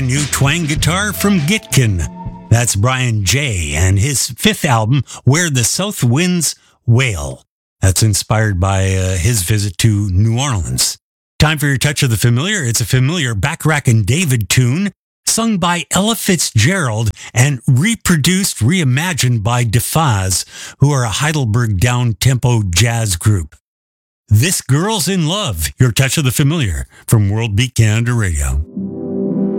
brand new twang guitar from Gitkin. That's Brian J. and his fifth album, Where the South Winds Wail. That's inspired by his visit to New Orleans. Time for your touch of the familiar. It's a familiar Bacharach and David tune, sung by Ella Fitzgerald and reproduced, reimagined by DeFaz, who are a Heidelberg down-tempo jazz group. This Girl's in Love, your touch of the familiar from World Beat Canada Radio.